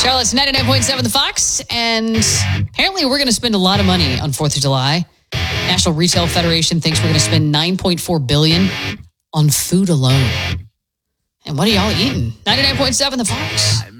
Charlotte's 99.7 The Fox, and apparently we're going to spend a lot of money on 4th of July. National Retail Federation thinks we're going to spend $9.4 billion on food alone. And what are y'all eating? 99.7 The Fox.